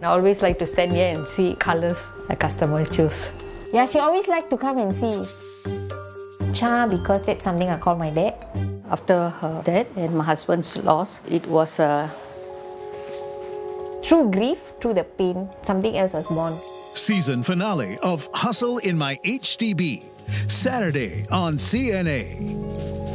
I always like to stand here and see colours the customers choose. Yeah, she always liked to come and see. Cha, because that's something I call my dad. After her death and my husband's loss, it was through grief, through the pain, something else was born. Season finale of Hustle in My HDB, Saturday on CNA.